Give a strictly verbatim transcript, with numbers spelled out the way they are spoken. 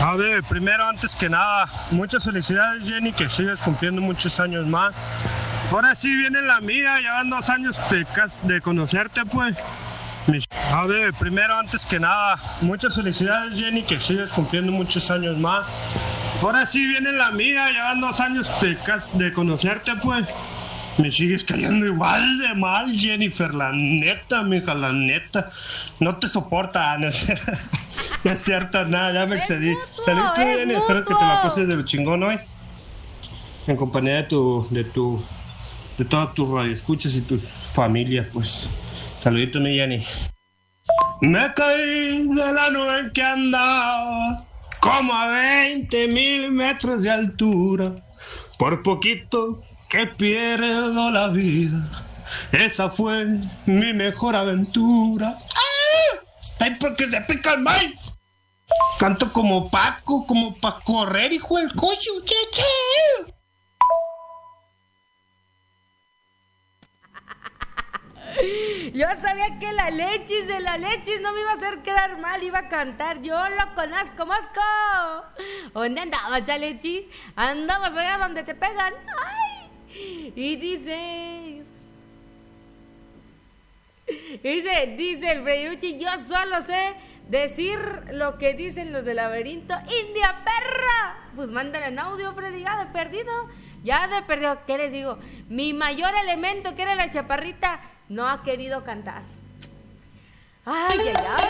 A ver, primero, antes que nada, muchas felicidades, Jenny, que sigas cumpliendo muchos años más. Ahora sí viene la mía, llevan dos años de, de conocerte, pues. A ver, primero, antes que nada, muchas felicidades, Jenny, que sigas cumpliendo muchos años más. Ahora sí viene la mía, llevan dos años de, de conocerte, pues. Me sigues cayendo igual de mal, Jennifer, la neta, mija, la neta. No te soporta, no es cierto, no es cierto, nada, ya me excedí. Saludos, Jenny, espero que te la pases de lo chingón hoy. En compañía de tu, de tu, de todos tus radioescuchas y tus familias, pues. Saludito, mi Jenny. Me caí de la nube en que andaba, como a veinte mil metros de altura. Por poquito que pierdo la vida, esa fue mi mejor aventura. ¡Ah! Está ahí porque se pica el maíz. Canto como Paco, como pa' correr, hijo del coche, che, che. Yo sabía que la Lechis de la Lechis no me iba a hacer quedar mal, iba a cantar. Yo lo conozco, Mosco. ¿Dónde andabas, ya, Lechis? Andabas allá donde te pegan. ¡Ay! Y dice... Dice, dice el Freddy, yo solo sé decir lo que dicen los del laberinto. ¡India perra! Pues mándale en audio, Freddy, ya de perdido. Ya de perdido, ¿qué les digo? Mi mayor elemento, que era la chaparrita, no ha querido cantar. Ay, ay, ay.